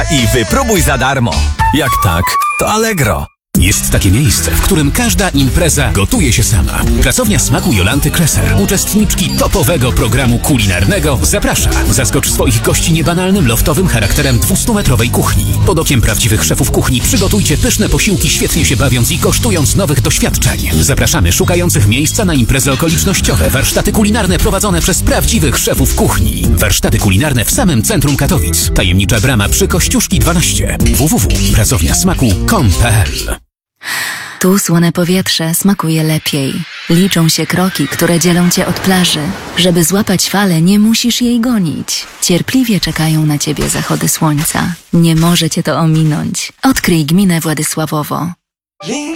Smakownia i wypróbuj za darmo. Jak tak, to Allegro. Jest takie miejsce, w którym każda impreza gotuje się sama. Pracownia smaku Jolanty Kreser, uczestniczki topowego programu kulinarnego, zaprasza. Zaskocz swoich gości niebanalnym, loftowym charakterem 200-metrowej kuchni. Pod okiem prawdziwych szefów kuchni przygotujcie pyszne posiłki, świetnie się bawiąc i kosztując nowych doświadczeń. Zapraszamy szukających miejsca na imprezy okolicznościowe. Warsztaty kulinarne prowadzone przez prawdziwych szefów kuchni. Warsztaty kulinarne w samym centrum Katowic. Tajemnicza brama przy Kościuszki 12. www.pracowniasmaku.com.pl. Tu słone powietrze smakuje lepiej. Liczą się kroki, które dzielą cię od plaży. Żeby złapać falę, nie musisz jej gonić. Cierpliwie czekają na ciebie zachody słońca. Nie może cię to ominąć. Odkryj gminę Władysławowo.